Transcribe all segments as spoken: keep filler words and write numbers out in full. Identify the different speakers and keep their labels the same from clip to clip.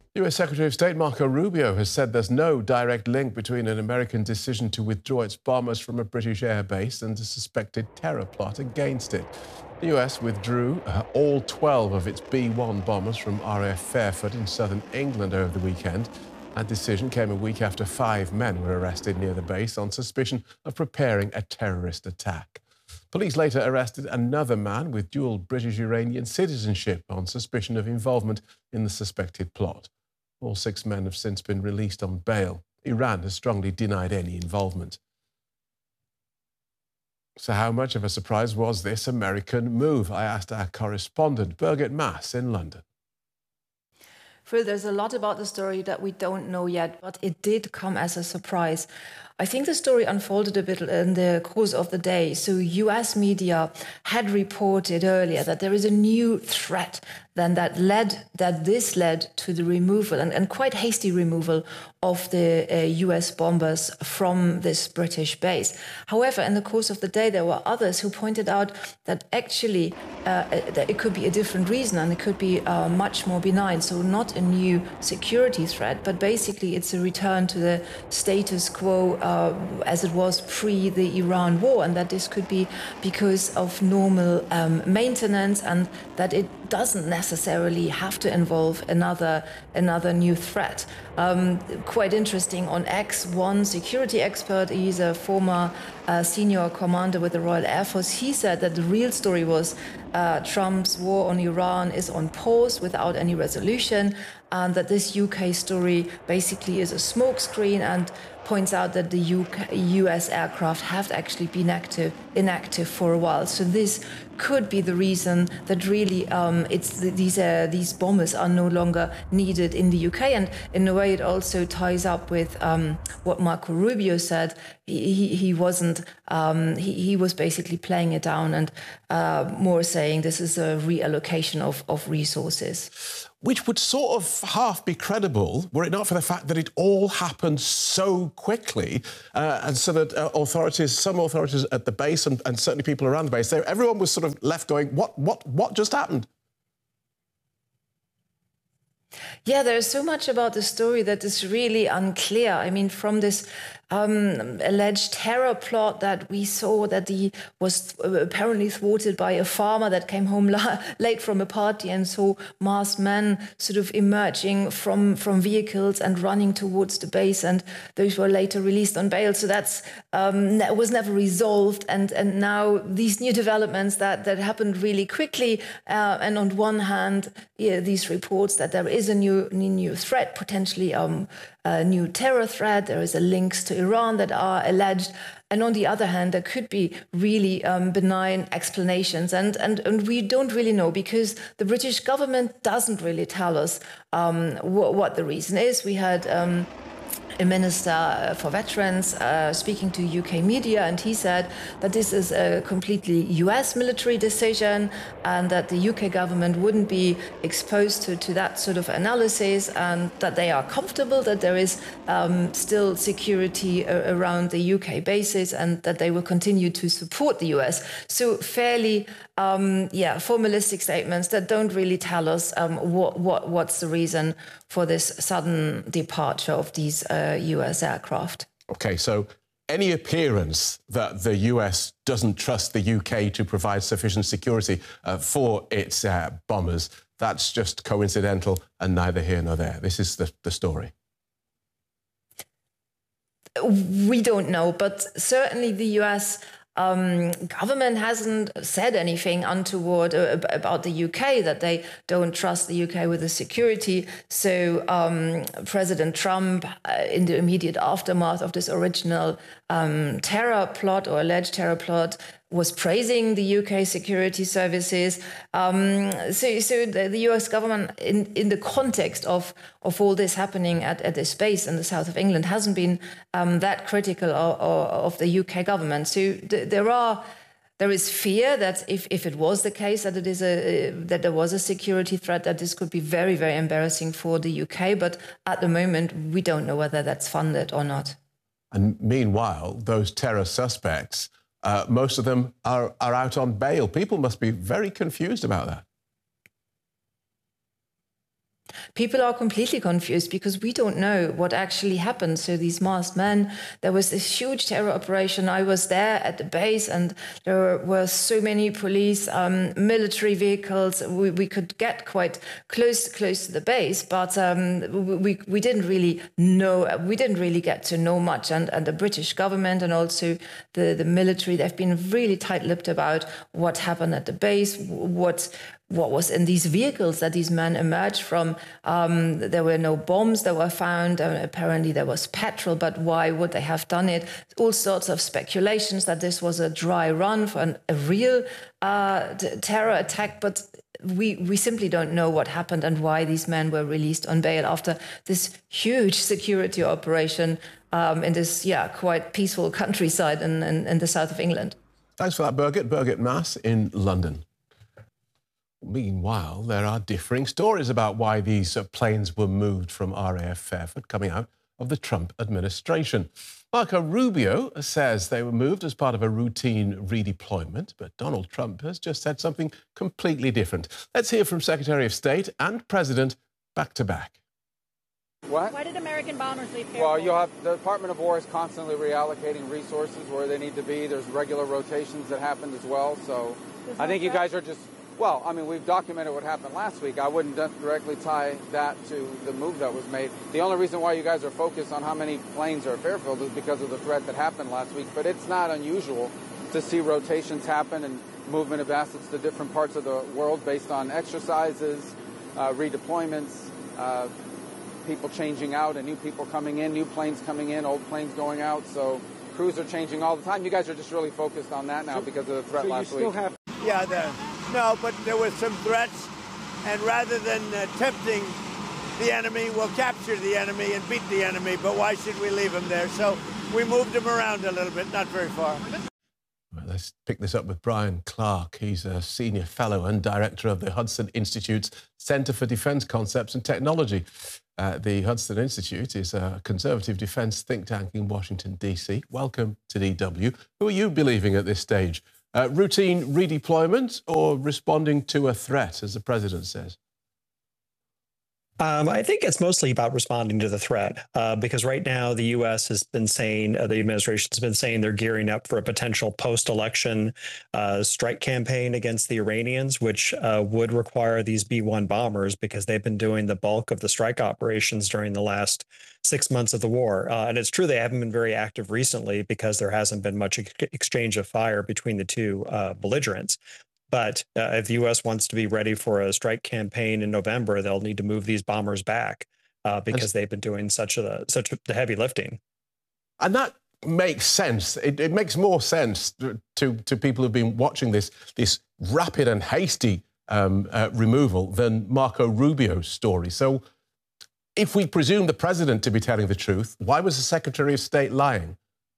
Speaker 1: U S Secretary of State Marco Rubio has said there's no direct link between an American decision to withdraw its bombers from a British airbase and a suspected terror plot against it. The U S withdrew uh, all twelve of its B one bombers from R A F Fairford in southern England over the weekend. That decision came a week after five men were arrested near the base on suspicion of preparing a terrorist attack. Police later arrested another man with dual British-Iranian citizenship on suspicion of involvement in the suspected plot. All six men have since been released on bail. Iran has strongly denied any involvement. So how much of a surprise was this American move? I asked our correspondent, Birgit Maas, in London.
Speaker 2: Phil, there's a lot about the story that we don't know yet, but it did come as a surprise. I think the story unfolded a bit in the course of the day. So U S media had reported earlier that there is a new threat then that led that this led to the removal and, and quite hasty removal of the uh, U S bombers from this British base. However, in the course of the day, there were others who pointed out that actually uh, that it could be a different reason and it could be uh, much more benign. So not a new security threat, but basically it's a return to the status quo uh, as it was pre the Iran war, and that this could be because of normal um, maintenance and that it doesn't necessarily have to involve another another new threat. Um, quite interesting, on X, one security expert, he's a former uh, senior commander with the Royal Air Force, he said that the real story was uh, Trump's war on Iran is on pause without any resolution, and that this U K story basically is a smokescreen, and points out that the U K, U S aircraft have actually been active, inactive for a while. So this could be the reason that really um, it's the, these uh, these bombers are no longer needed in the U K. And in a way, it also ties up with um, what Marco Rubio said. He, he, he wasn't. Um, he, he was basically playing it down and uh, more saying this is a reallocation of, of resources.
Speaker 1: Which would sort of half be credible were it not for the fact that it all happened so quickly uh, and so that uh, authorities, some authorities at the base and, and certainly people around the base, they, everyone was sort of left going, what, what, what just happened?
Speaker 2: Yeah, there's so much about the story that is really unclear. I mean, from this um, alleged terror plot that we saw that he was apparently thwarted by a farmer that came home la late from a party and saw masked men sort of emerging from, from vehicles and running towards the base, and those were later released on bail. So that's um, that was never resolved. And, and now these new developments that, that happened really quickly. Uh, and on one hand, yeah, these reports that there is a new, new threat, potentially um, a new terror threat. There is a links to Iran that are alleged. And on the other hand, there could be really um, benign explanations. And, and, and we don't really know because the British government doesn't really tell us um, wh what the reason is. We had um, a minister for veterans uh, speaking to U K media, and he said that this is a completely U S military decision and that the U K government wouldn't be exposed to, to that sort of analysis, and that they are comfortable that there is um, still security around the U K bases and that they will continue to support the U S. So fairly, um, yeah, formalistic statements that don't really tell us um, what, what what's the reason for this sudden departure of these uh, U S aircraft.
Speaker 1: OK, so any appearance that the U S doesn't trust the U K to provide sufficient security uh, for its uh, bombers, that's just coincidental and neither here nor there. This is the, the story.
Speaker 2: We don't know, but certainly the U S Um, government hasn't said anything untoward uh, about the U K, that they don't trust the U K with the security. So um, President Trump, uh, in the immediate aftermath of this original um, terror plot or alleged terror plot, was praising the U K security services. Um, so so the, the U S government, in, in the context of, of all this happening at, at this base in the south of England, hasn't been um, that critical of, of the U K government. So th there are there is fear that if, if it was the case that it is a that there was a security threat, that this could be very, very embarrassing for the U K. But at the moment, we don't know whether that's funded or not.
Speaker 1: And meanwhile, those terror suspects, Uh, most of them are, are out on bail. People must be very confused about that.
Speaker 2: people are completely confused because we don't know what actually happened. So these masked men, there was this huge terror operation. I was there at the base, and there were so many police, um, military vehicles. We, we could get quite close close to the base, but um, we we didn't really know. We didn't really get to know much. And and the British government and also the the military, they've been really tight-lipped about what happened at the base, what. what was in these vehicles that these men emerged from. Um, there were no bombs that were found. Uh, apparently there was petrol, but why would they have done it? All sorts of speculations that this was a dry run for an, a real uh, terror attack, but we, we simply don't know what happened and why these men were released on bail after this huge security operation um, in this, yeah, quite peaceful countryside in, in, in the south of England.
Speaker 1: Thanks for that, Birgit. Birgit Mass in London. Meanwhile, there are differing stories about why these uh, planes were moved from R A F Fairford coming out of the Trump administration. Marco Rubio says they were moved as part of a routine redeployment, but Donald Trump has just said something completely different. Let's hear from Secretary of State and President back to back.
Speaker 3: What?
Speaker 4: Why did American bombers leave Fairfield?
Speaker 3: Well, you'll have the Department of War is constantly reallocating resources where they need to be. There's regular rotations that happened as well. So I think you guys are just, well, I mean, we've documented what happened last week. I wouldn't directly tie that to the move that was made. The only reason why you guys are focused on how many planes are at Fairfield is because of the threat that happened last week. But it's not unusual to see rotations happen and movement of assets to different parts of the world based on exercises, uh, redeployments, uh, people changing out and new people coming in, new planes coming in, old planes going out. So crews are changing all the time. You guys are just really focused on that now so, because of the threat
Speaker 5: so
Speaker 3: last
Speaker 5: you still
Speaker 3: week.
Speaker 5: Have
Speaker 6: yeah, there. No, but there were some threats, and rather than uh, tempting the enemy, we'll capture the enemy and beat the enemy, but why should we leave them there? So we moved them around a little bit, not very far.
Speaker 1: Well, let's pick this up with Brian Clark. He's a senior fellow and director of the Hudson Institute's Center for Defense Concepts and Technology. Uh, the Hudson Institute is a conservative defense think tank in Washington, D C. Welcome to D W. Who are you believing at this stage? Uh, routine redeployment or responding to a threat, as the president says?
Speaker 7: Um, I think it's mostly about responding to the threat, uh, because right now the U S has been saying, uh, the administration has been saying they're gearing up for a potential post-election uh, strike campaign against the Iranians, which uh, would require these B one bombers because they've been doing the bulk of the strike operations during the last six months of the war. Uh, and it's true they haven't been very active recently because there hasn't been much ex exchange of fire between the two uh, belligerents. But uh, if the U S wants to be ready for a strike campaign in November, they'll need to move these bombers back uh, because they've been doing such a such a heavy lifting.
Speaker 1: And that makes sense. It, it makes more sense to to people who've been watching this this rapid and hasty um, uh, removal than Marco Rubio's story. So, if we presume the president to be telling the truth, why was the Secretary of State lying?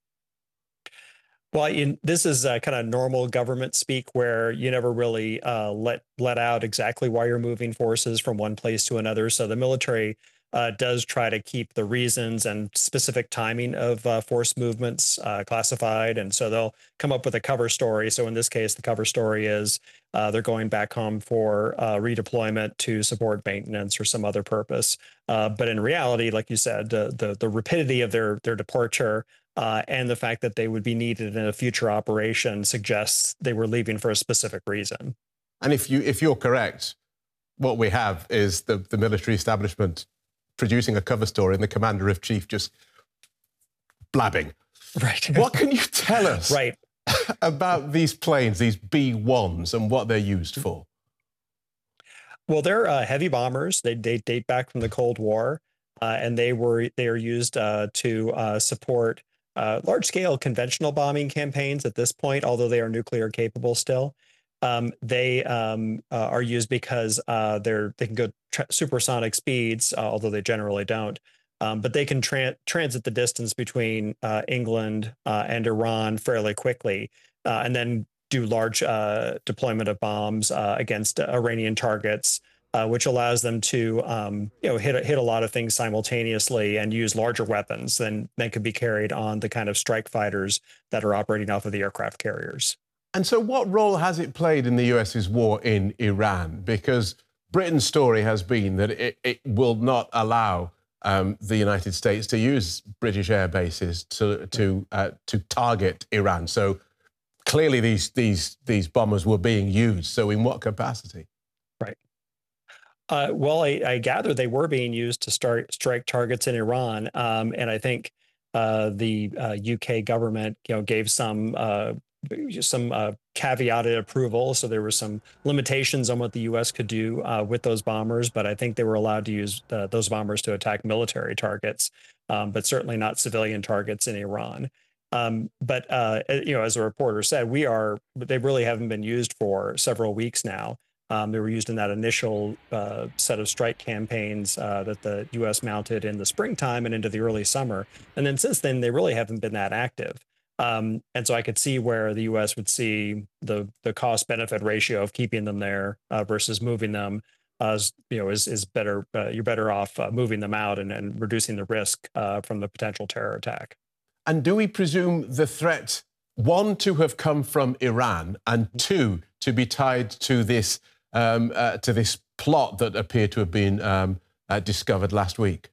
Speaker 7: Well, in, this is uh, kind of normal government speak where you never really uh, let let out exactly why you're moving forces from one place to another. So the military uh, does try to keep the reasons and specific timing of uh, force movements uh, classified. And so they'll come up with a cover story. So in this case, the cover story is uh, they're going back home for uh, redeployment to support maintenance or some other purpose. Uh, but in reality, like you said, uh, the, the rapidity of their, their departure Uh, and the fact that they would be needed in a future operation suggests they were leaving for a specific reason.
Speaker 1: And if you if you're correct, what we have is the, the military establishment producing a cover story and the commander-in-chief just blabbing.
Speaker 7: Right.
Speaker 1: What can you tell us
Speaker 7: right.
Speaker 1: about these planes, these B ones, and what they're used for?
Speaker 7: Well, they're uh, heavy bombers. They, they date back from the Cold War, uh, and they were they are used uh, to uh, support Uh, large-scale conventional bombing campaigns at this point, although they are nuclear capable still. Um, they um, uh, are used because uh, they're they can go supersonic speeds, uh, although they generally don't. Um, but they can tra transit the distance between uh, England uh, and Iran fairly quickly, uh, and then do large uh, deployment of bombs uh, against uh, Iranian targets. Uh, which allows them to, um, you know, hit hit a lot of things simultaneously and use larger weapons than than could be carried on the kind of strike fighters that are operating off of the aircraft carriers.
Speaker 1: And so, what role has it played in the U S's war in Iran? Because Britain's story has been that it, it will not allow um, the United States to use British air bases to to uh, to target Iran. So clearly, these these these bombers were being used. So in what capacity?
Speaker 7: Right. Uh, well, I, I gather they were being used to start strike targets in Iran, um, and I think uh, the uh, U K government, you know, gave some uh, some uh, caveated approval. So there were some limitations on what the U S could do uh, with those bombers, but I think they were allowed to use uh, those bombers to attack military targets, um, but certainly not civilian targets in Iran. Um, but uh, you know, as a reporter said, we are they really haven't been used for several weeks now. Um, they were used in that initial uh, set of strike campaigns uh, that the U S mounted in the springtime and into the early summer. And then since then, they really haven't been that active. Um, and so I could see where the U S would see the the cost benefit ratio of keeping them there uh, versus moving them as, you know, is, is better. Uh, you're better off uh, moving them out and, and reducing the risk uh, from the potential terror attack.
Speaker 1: And do we presume the threat, one, to have come from Iran, and two, to be tied to this um, uh, to this plot that appeared to have been um, uh, discovered last week?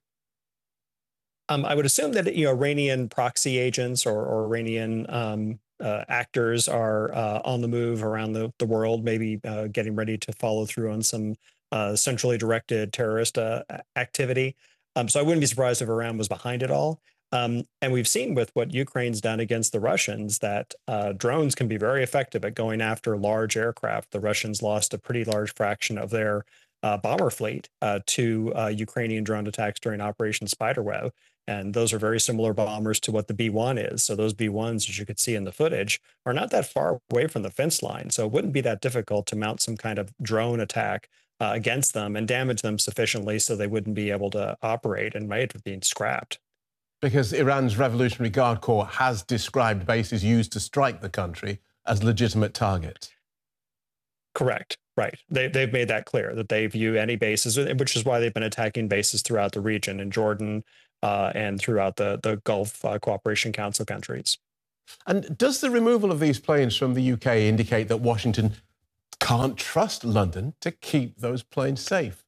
Speaker 7: Um, I would assume that, you know, Iranian proxy agents or, or Iranian um, uh, actors are uh, on the move around the, the world, maybe uh, getting ready to follow through on some uh, centrally directed terrorist uh, activity. Um, so I wouldn't be surprised if Iran was behind it all. Um, and we've seen with what Ukraine's done against the Russians that uh, drones can be very effective at going after large aircraft. The Russians lost a pretty large fraction of their uh, bomber fleet uh, to uh, Ukrainian drone attacks during Operation Spiderweb. And those are very similar bombers to what the B one is. So those B ones, as you could see in the footage, are not that far away from the fence line. So it wouldn't be that difficult to mount some kind of drone attack uh, against them and damage them sufficiently so they wouldn't be able to operate and might have been scrapped.
Speaker 1: Because Iran's Revolutionary Guard Corps has described bases used to strike the country as legitimate targets.
Speaker 7: Correct. Right. They, they've made that clear, that they view any bases, which is why they've been attacking bases throughout the region, in Jordan uh, and throughout the, the Gulf uh, Cooperation Council countries.
Speaker 1: And does the removal of these planes from the U K indicate that Washington can't trust London to keep those planes safe?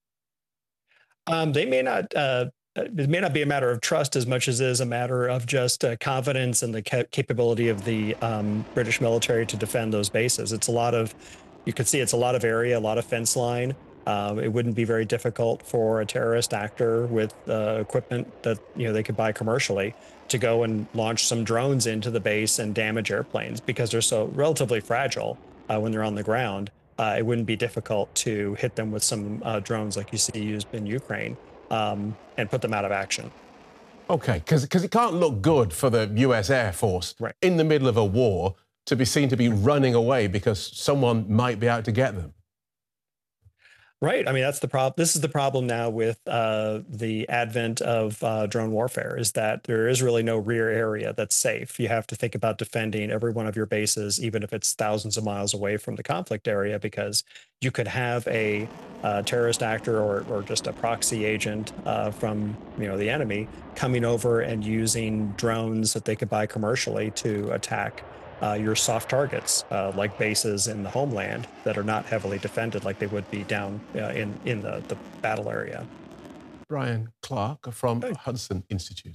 Speaker 7: Um, they may not... Uh, It may not be a matter of trust as much as it is a matter of just uh, confidence in the ca- capability of the um, British military to defend those bases. It's a lot of, you could see it's a lot of area, a lot of fence line. Um, it wouldn't be very difficult for a terrorist actor with uh, equipment that, you know, they could buy commercially to go and launch some drones into the base and damage airplanes because they're so relatively fragile uh, when they're on the ground. Uh, it wouldn't be difficult to hit them with some uh, drones like you see used in Ukraine. Um, and put them out of action.
Speaker 1: OK, because because it can't look good for the U S Air Force
Speaker 7: right.
Speaker 1: in the middle of a war to be seen to be running away because someone might be out to get them.
Speaker 7: Right. I mean, that's the problem. This is the problem now with uh, the advent of uh, drone warfare, is that there is really no rear area that's safe. You have to think about defending every one of your bases, even if it's thousands of miles away from the conflict area, because you could have a uh, terrorist actor or, or just a proxy agent uh, from, you know, the enemy coming over and using drones that they could buy commercially to attack Uh, your soft targets, uh, like bases in the homeland that are not heavily defended like they would be down uh, in, in the, the battle area.
Speaker 1: Brian Clark from hey. Hudson Institute.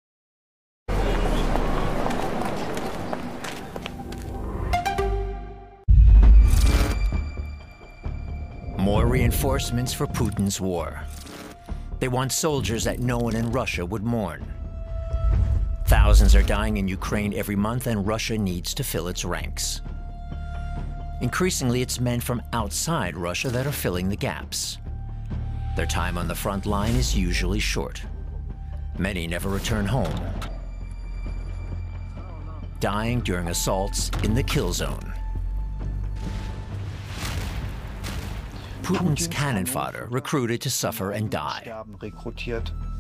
Speaker 4: More reinforcements for Putin's war. They want soldiers that no one in Russia would mourn. Thousands are dying in Ukraine every month, and Russia needs to fill its ranks. Increasingly, it's men from outside Russia that are filling the gaps. Their time on the front line is usually short. Many never return home, dying during assaults in the kill zone. Putin's cannon fodder recruited to suffer and die.